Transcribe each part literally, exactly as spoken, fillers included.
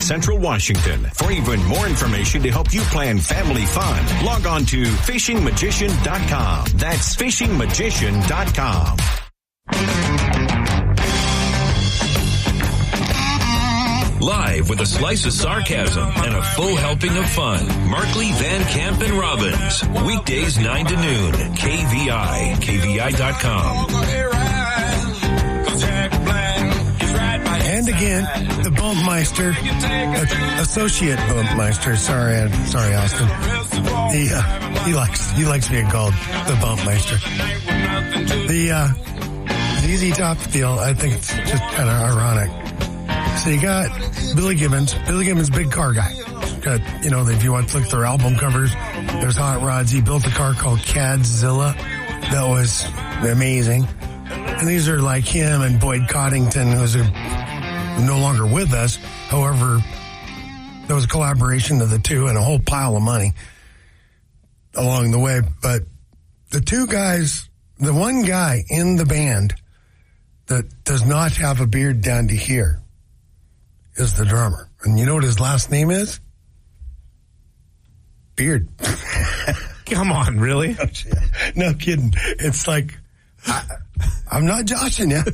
Central Washington. For even more information to help you plan family fun, log on to fishing magician dot com. That's fishing magician dot com. Live with a slice of sarcasm and a full helping of fun. Markley, Van Camp, and Robbins. Weekdays nine to noon. K V I. K V I dot com. And again, the Bumpmeister, uh, Associate Bumpmeister. Sorry, uh, sorry, Austin. He, uh, he likes he likes being called the Bumpmeister. The uh, Z Z Top deal, I think it's just kind of ironic. So you got Billy Gibbons. Billy Gibbons, big car guy. Got, you know, if you want to look at their album covers, there's Hot Rods. He built a car called Cadzilla that was amazing. And these are like him and Boyd Coddington, who's a, no longer with us. However, there was a collaboration of the two and a whole pile of money along the way. But the two guys, the one guy in the band that does not have a beard down to here is the drummer. And you know what his last name is? Beard. Come on, really? No, no kidding. It's like, I, I'm not joshing you.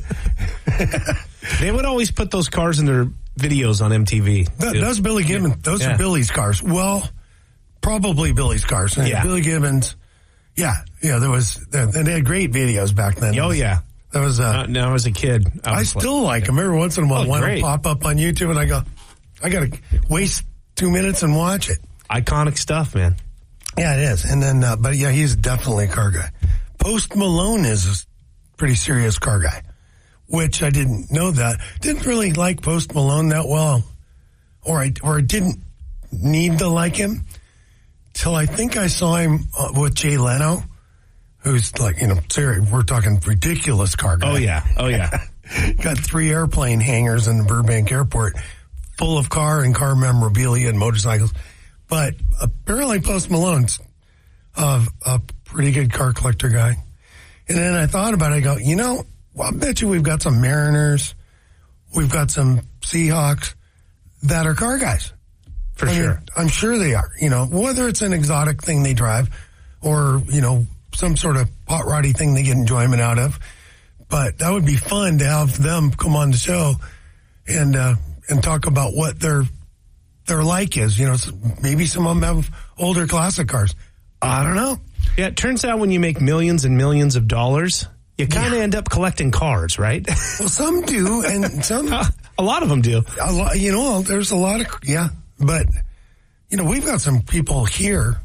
They would always put those cars in their videos on M T V. Th- those Billy Gibbons, those yeah. are Billy's cars. Well, probably Billy's cars. Yeah. Billy Gibbons. Yeah, yeah, there was, and they had great videos back then. Oh, yeah. That was, uh, uh, no, as a kid. I, I still like, like them. Every once in a while, oh, one great. will pop up on YouTube and I go, I got to waste two minutes and watch it. Iconic stuff, man. Yeah, it is. And then, uh, but yeah, he's definitely a car guy. Post Malone is a pretty serious car guy, which I didn't know that. Didn't really like Post Malone that well, or I, or I didn't need to like him till I think I saw him uh, with Jay Leno, who's like, you know, serious, we're talking ridiculous car guy. Oh, yeah. Oh, yeah. Got three airplane hangars in the Burbank airport full of car and car memorabilia and motorcycles. But apparently Post Malone's uh, a pretty good car collector guy. And then I thought about it. I go, you know, well, I bet you we've got some Mariners. We've got some Seahawks that are car guys. For I sure. mean, I'm sure they are. You know, whether it's an exotic thing they drive or, you know, some sort of hot roddy thing they get enjoyment out of. But that would be fun to have them come on the show and uh, and talk about what their their like is. You know, maybe some of them have older classic cars. I don't know. Yeah, it turns out when you make millions and millions of dollars, you kind of yeah. end up collecting cars, right? Well, some do, and some... a lot of them do. A lot, you know, there's a lot of... Yeah, but, you know, we've got some people here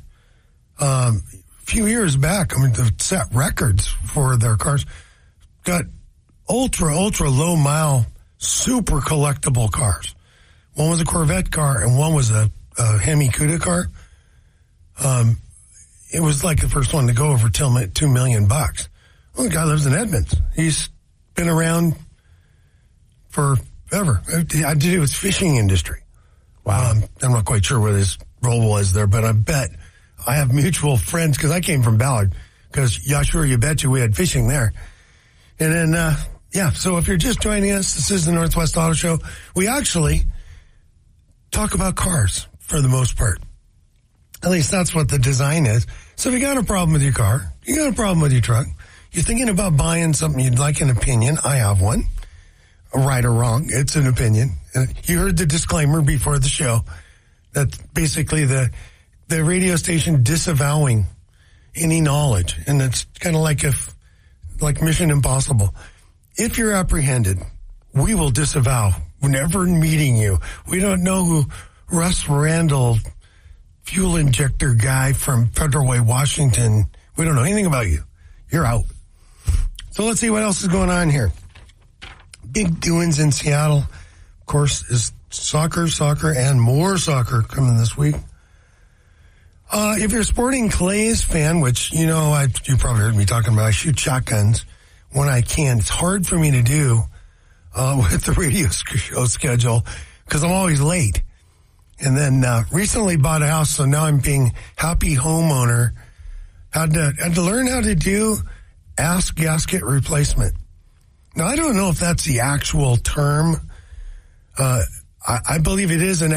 um, a few years back, I mean, to set records for their cars. Got ultra, ultra low mile, super collectible cars. One was a Corvette car and one was a, a Hemi Cuda car. Um, it was like the first one to go over two million bucks. Well, the guy lives in Edmonds. He's been around forever. I did it with fishing industry. Wow. Um, I'm not quite sure what his role was there, but I bet I have mutual friends because I came from Ballard because, yeah, sure, you bet you we had fishing there. And then, uh, yeah, so if you're just joining us, this is the Northwest Auto Show. We actually talk about cars for the most part. At least that's what the design is. So if you got a problem with your car, you got a problem with your truck, you're thinking about buying something you'd like an opinion, I have one. Right or wrong, it's an opinion. You heard the disclaimer before the show. That's basically the the radio station disavowing any knowledge. And it's kind of like if, like Mission Impossible. If you're apprehended, we will disavow. We're never meeting you. We don't know who Russ Randall, fuel injector guy from Federal Way, Washington. We don't know anything about you. You're out. So let's see what else is going on here. Big doings in Seattle, of course, is soccer, soccer, and more soccer coming this week. Uh, if you're a Sporting Clays fan, which, you know, I, you probably heard me talking about, I shoot shotguns when I can. It's hard for me to do, uh, with the radio show schedule because I'm always late. And then, uh, recently bought a house, so now I'm being happy homeowner. Had to, had to learn how to do ass gasket replacement. Now, I don't know if that's the actual term. Uh, I, I believe it is an